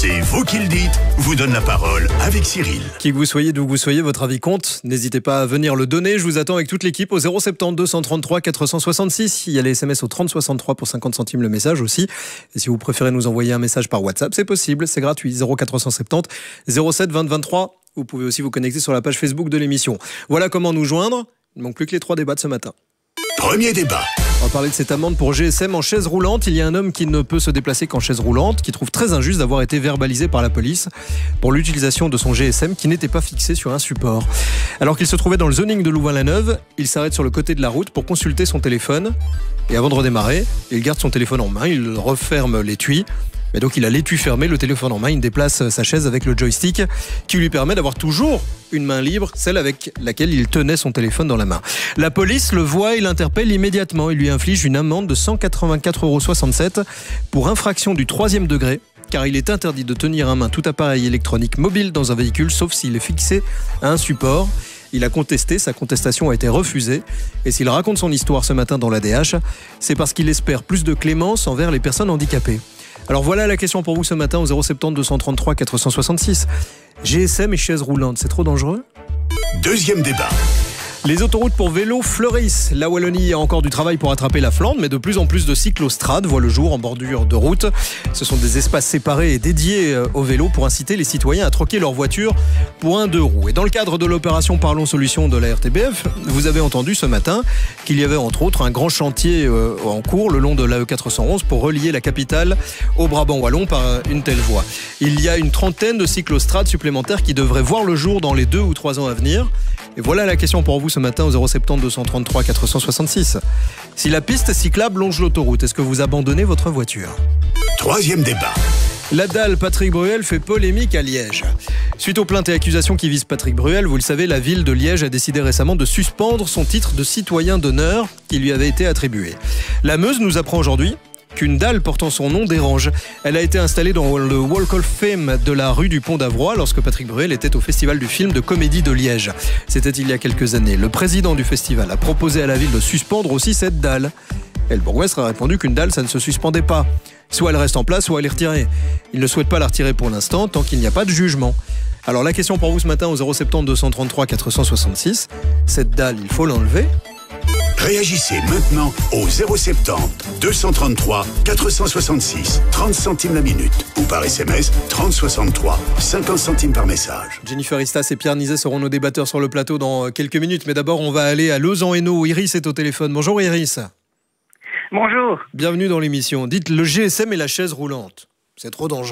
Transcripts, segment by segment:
C'est vous qui le dites, vous donne la parole avec Cyril. Qui que vous soyez, d'où que vous soyez, votre avis compte. N'hésitez pas à venir le donner. Je vous attends avec toute l'équipe au 070 233 466. Il y a les SMS au 3063 pour 50 centimes le message aussi. Et si vous préférez nous envoyer un message par WhatsApp, c'est possible, c'est gratuit. 0470 07 20 23. Vous pouvez aussi vous connecter sur la page Facebook de l'émission. Voilà comment nous joindre. Il ne manque plus que les 3 débats de ce matin. Premier débat. On va parler de cette amende pour GSM en chaise roulante. Il y a un homme qui ne peut se déplacer qu'en chaise roulante, qui trouve très injuste d'avoir été verbalisé par la police pour l'utilisation de son GSM qui n'était pas fixé sur un support. Alors qu'il se trouvait dans le zoning de Louvain-la-Neuve, il s'arrête sur le côté de la route pour consulter son téléphone. Et avant de redémarrer, il garde son téléphone en main, il referme l'étui. Mais donc il a l'étui fermé, le téléphone en main, il déplace sa chaise avec le joystick qui lui permet d'avoir toujours une main libre, celle avec laquelle il tenait son téléphone dans la main. La police le voit et l'interpelle immédiatement. Il lui inflige une amende de 184,67 € pour infraction du 3e degré, car il est interdit de tenir à main tout appareil électronique mobile dans un véhicule, sauf s'il est fixé à un support. Il a contesté, sa contestation a été refusée. Et s'il raconte son histoire ce matin dans l'ADH, c'est parce qu'il espère plus de clémence envers les personnes handicapées. Alors voilà la question pour vous ce matin au 070 233 466. GSM et chaise roulante, c'est trop dangereux ? Deuxième débat. Les autoroutes pour vélo fleurissent. La Wallonie a encore du travail pour attraper la Flandre, mais de plus en plus de cyclostrades voient le jour en bordure de route. Ce sont des espaces séparés et dédiés au vélo pour inciter les citoyens à troquer leur voiture pour un 2 roues. Et dans le cadre de l'opération Parlons Solutions de la RTBF, vous avez entendu ce matin qu'il y avait entre autres un grand chantier en cours le long de l'AE 411 pour relier la capitale au Brabant wallon par une telle voie. Il y a une trentaine de cyclostrades supplémentaires qui devraient voir le jour dans les 2 ou 3 ans à venir. Et voilà la question pour vous ce matin au 070 233 466. Si la piste cyclable longe l'autoroute, est-ce que vous abandonnez votre voiture ? Troisième débat. La dalle Patrick Bruel fait polémique à Liège. Suite aux plaintes et accusations qui visent Patrick Bruel, vous le savez, la ville de Liège a décidé récemment de suspendre son titre de citoyen d'honneur qui lui avait été attribué. La Meuse nous apprend aujourd'hui qu'une dalle portant son nom dérange. Elle a été installée dans le Walk of Fame de la rue du Pont d'Avroy lorsque Patrick Bruel était au Festival du film de comédie de Liège. C'était il y a quelques années. Le président du festival a proposé à la ville de suspendre aussi cette dalle. Et le bourgmestre a répondu qu'une dalle, ça ne se suspendait pas. Soit elle reste en place, soit elle est retirée. Il ne souhaite pas la retirer pour l'instant, tant qu'il n'y a pas de jugement. Alors la question pour vous ce matin au 070 233 466, cette dalle, il faut l'enlever ? Réagissez maintenant au 070 233 466, 30 centimes la minute ou par SMS 3063, 50 centimes par message. Jennifer Istas et Pierre Nizet seront nos débatteurs sur le plateau dans quelques minutes. Mais d'abord, on va aller à Lausanne-Hainaut. Iris est au téléphone. Bonjour Iris. Bonjour. Bienvenue dans l'émission. Dites, le GSM et la chaise roulante, c'est trop dangereux ?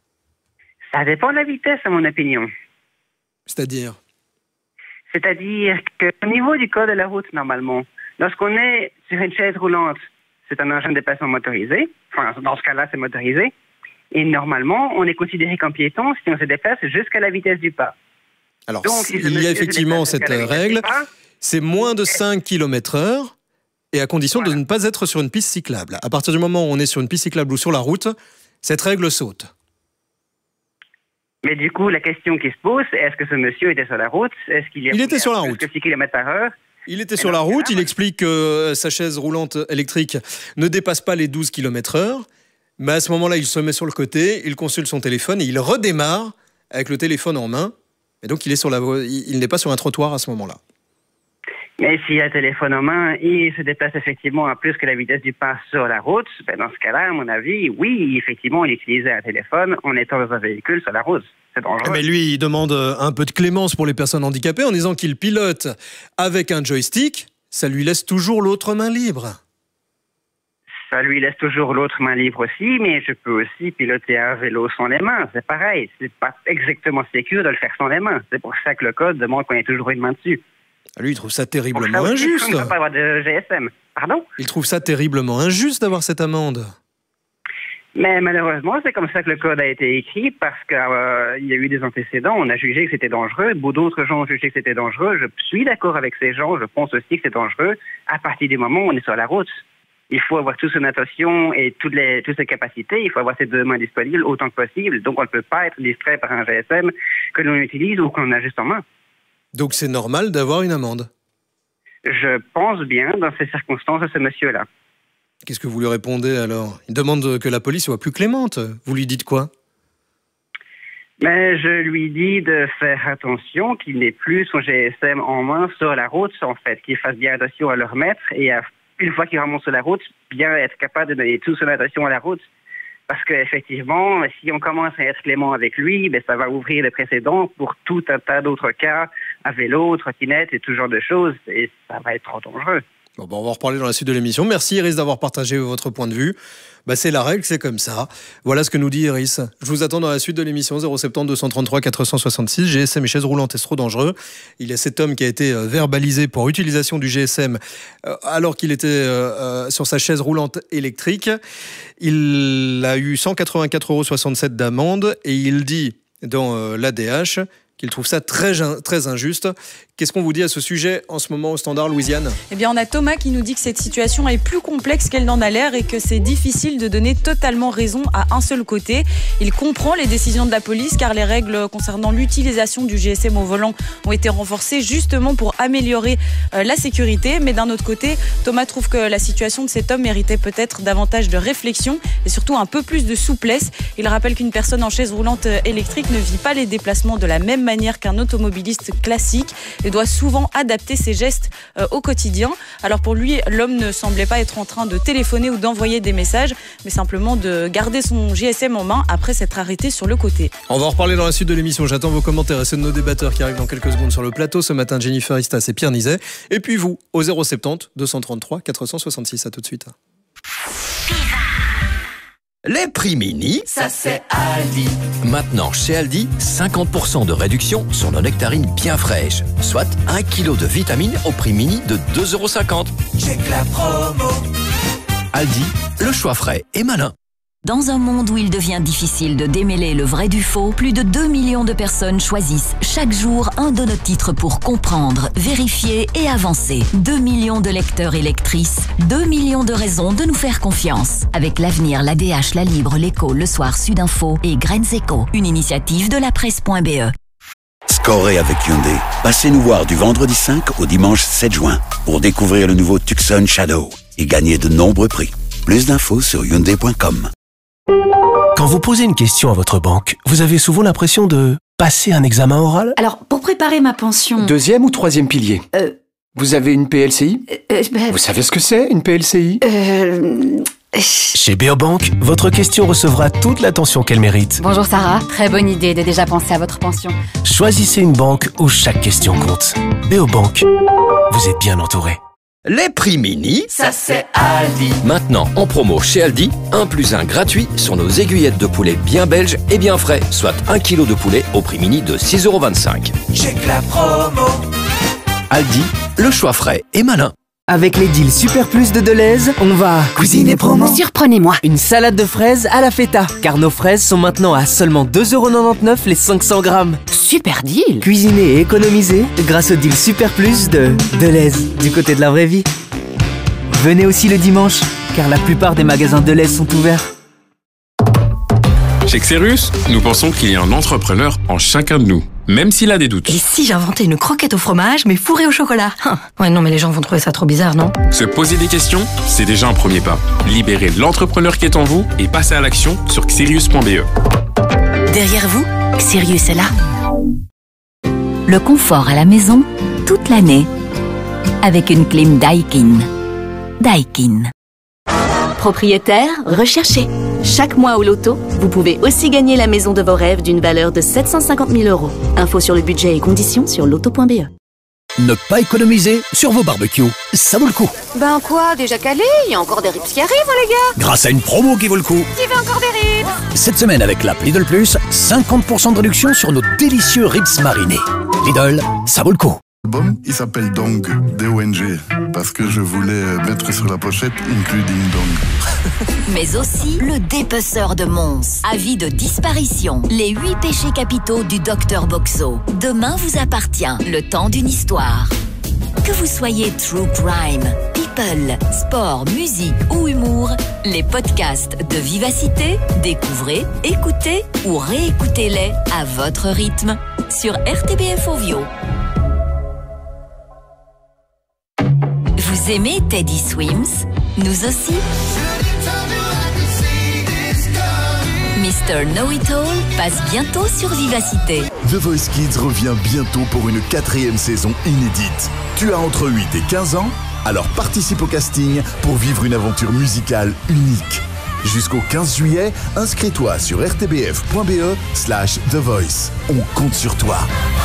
Ça dépend de la vitesse, à mon opinion. C'est-à-dire qu'au niveau du code de la route, normalement, lorsqu'on est sur une chaise roulante, c'est un engin de déplacement motorisé. Enfin, dans ce cas-là, c'est motorisé. Et normalement, on est considéré comme piéton si on se déplace jusqu'à la vitesse du pas. Alors, donc, il y a effectivement cette règle. C'est moins de 5 km/h et à condition de ne pas être sur une piste cyclable. À partir du moment où on est sur une piste cyclable ou sur la route, cette règle saute. Mais du coup, la question qui se pose, c'est est-ce que ce monsieur était sur la route ? Il était sur la route. 6 km/h. Il était sur la route, il explique que sa chaise roulante électrique ne dépasse pas les 12 km/h. Mais à ce moment-là, il se met sur le côté, il consulte son téléphone et il redémarre avec le téléphone en main. Et donc, il n'est pas sur un trottoir à ce moment-là. Mais s'il a le téléphone en main et il se déplace effectivement à plus que la vitesse du pas sur la route, dans ce cas-là, à mon avis, oui, effectivement, il utilisait un téléphone en étant dans un véhicule sur la route. C'est dangereux. Mais lui, il demande un peu de clémence pour les personnes handicapées en disant qu'il pilote avec un joystick, ça lui laisse toujours l'autre main libre. Ça lui laisse toujours l'autre main libre aussi, mais je peux aussi piloter un vélo sans les mains. C'est pareil, c'est pas exactement sécure de le faire sans les mains. C'est pour ça que le code demande qu'on ait toujours une main dessus. Lui, il trouve ça terriblement injuste. On ne peut pas avoir de GSM. Pardon ? Il trouve ça terriblement injuste d'avoir cette amende. Mais malheureusement, c'est comme ça que le code a été écrit parce qu'il y a eu des antécédents. On a jugé que c'était dangereux. D'autres gens ont jugé que c'était dangereux. Je suis d'accord avec ces gens. Je pense aussi que c'est dangereux à partir du moment où on est sur la route. Il faut avoir toute son attention et toutes ses capacités. Il faut avoir ses 2 mains disponibles autant que possible. Donc, on ne peut pas être distrait par un GSM que l'on utilise ou qu'on a juste en main. Donc c'est normal d'avoir une amende ? Je pense bien dans ces circonstances de ce monsieur-là. Qu'est-ce que vous lui répondez alors ? Il demande que la police soit plus clémente. Vous lui dites quoi ? Mais je lui dis de faire attention, qu'il n'ait plus son GSM en main sur la route, en fait, qu'il fasse bien attention à le remettre et une fois qu'il remonte sur la route, bien être capable de donner toute son attention à la route. Parce qu'effectivement, si on commence à être clément avec lui, ça va ouvrir les précédents pour tout un tas d'autres cas, à vélo, trottinette et tout genre de choses, et ça va être trop dangereux. Bon, on va en reparler dans la suite de l'émission. Merci Iris d'avoir partagé votre point de vue. C'est la règle, c'est comme ça. Voilà ce que nous dit Iris. Je vous attends dans la suite de l'émission 070 233 466. GSM et chaise roulante, est-ce trop dangereux? Il y a cet homme qui a été verbalisé pour utilisation du GSM alors qu'il était sur sa chaise roulante électrique. Il a eu 184,67 € d'amende et il dit dans l'ADH qu'il trouve ça très, très injuste. Qu'est-ce qu'on vous dit à ce sujet en ce moment au Standard, Louisiane ? Eh bien, on a Thomas qui nous dit que cette situation est plus complexe qu'elle n'en a l'air et que c'est difficile de donner totalement raison à un seul côté. Il comprend les décisions de la police car les règles concernant l'utilisation du GSM au volant ont été renforcées justement pour améliorer la sécurité. Mais d'un autre côté, Thomas trouve que la situation de cet homme méritait peut-être davantage de réflexion et surtout un peu plus de souplesse. Il rappelle qu'une personne en chaise roulante électrique ne vit pas les déplacements de la même manière qu'un automobiliste classique et doit souvent adapter ses gestes au quotidien. Alors pour lui, l'homme ne semblait pas être en train de téléphoner ou d'envoyer des messages, mais simplement de garder son GSM en main après s'être arrêté sur le côté. On va en reparler dans la suite de l'émission. J'attends vos commentaires et ceux de nos débatteurs qui arrivent dans quelques secondes sur le plateau. Ce matin, Jennifer Istas et Pierre Nizet. Et puis vous, au 070 233 466. À tout de suite. Les prix mini, ça c'est Aldi. Maintenant, chez Aldi, 50% de réduction sur nos nectarines bien fraîches. Soit 1 kg de vitamines au prix mini de 2,50 €. Check la promo. Aldi, le choix frais et malin. Dans un monde où il devient difficile de démêler le vrai du faux, plus de 2 millions de personnes choisissent chaque jour un de nos titres pour comprendre, vérifier et avancer. 2 millions de lecteurs et lectrices, 2 millions de raisons de nous faire confiance. Avec l'Avenir, l'ADH, La Libre, l'Écho, Le Soir, Sudinfo et Graines Éco, une initiative de la presse.be. Scorez avec Hyundai. Passez nous voir du vendredi 5 au dimanche 7 juin pour découvrir le nouveau Tucson Shadow et gagner de nombreux prix. Plus d'infos sur Hyundai.com. Quand vous posez une question à votre banque, vous avez souvent l'impression de passer un examen oral ? Alors, pour préparer ma pension... 2e ou 3e pilier ? Vous avez une PLCI ? Vous savez ce que c'est, une PLCI ? Chez Beobank, votre question recevra toute l'attention qu'elle mérite. Bonjour Sarah, très bonne idée de déjà penser à votre pension. Choisissez une banque où chaque question compte. Beobank, vous êtes bien entouré. Les prix mini, ça c'est Aldi. Maintenant, en promo chez Aldi, 1 + 1 gratuit sur nos aiguillettes de poulet bien belges et bien frais. Soit 1 kg de poulet au prix mini de 6,25 €. Check la promo. Aldi, le choix frais et malin. Avec les deals Super Plus de Deleuze, on va cuisiner promo. Surprenez-moi. Une salade de fraises à la feta, car nos fraises sont maintenant à seulement 2,99 € les 500 grammes. Super deal. Cuisiner et économiser grâce au deal Super Plus de Deleuze, du côté de la vraie vie. Venez aussi le dimanche, car la plupart des magasins Deleuze sont ouverts. Chez Xerus, nous pensons qu'il y a un entrepreneur en chacun de nous, même s'il a des doutes. Et si j'inventais une croquette au fromage, mais fourrée au chocolat ? Ouais, non, mais les gens vont trouver ça trop bizarre, non ? Se poser des questions, c'est déjà un premier pas. Libérez l'entrepreneur qui est en vous et passez à l'action sur xerius.be. Derrière vous, Xerius est là. Le confort à la maison, toute l'année, avec une clim Daikin. Daikin. Propriétaire, recherchez. Chaque mois au loto, vous pouvez aussi gagner la maison de vos rêves d'une valeur de 750 000 €. Info sur le budget et conditions sur loto.be. Ne pas économiser sur vos barbecues, ça vaut le coup. Ben quoi, déjà calé ? Il y a encore des ribs qui arrivent, les gars. Grâce à une promo qui vaut le coup. Qui veut encore des ribs ? Cette semaine avec l'app Lidl Plus, 50% de réduction sur nos délicieux ribs marinés. Lidl, ça vaut le coup. L'album, il s'appelle Dong, D-O-N-G, parce que je voulais mettre sur la pochette Including Dong. Mais aussi le dépeceur de Mons. Avis de disparition. Les 8 péchés capitaux du Dr Boxo. Demain vous appartient le temps d'une histoire. Que vous soyez true crime, people, sport, musique ou humour, les podcasts de Vivacité, découvrez, écoutez ou réécoutez-les à votre rythme sur RTBF Ovio. Vous aimez Teddy Swims? Nous aussi. Mais Mr. Know-It-All passe bientôt sur Vivacité. The Voice Kids revient bientôt pour une 4e saison inédite. Tu as entre 8 et 15 ans? Alors participe au casting pour vivre une aventure musicale unique. Jusqu'au 15 juillet, inscris-toi sur rtbf.be/The Voice. On compte sur toi.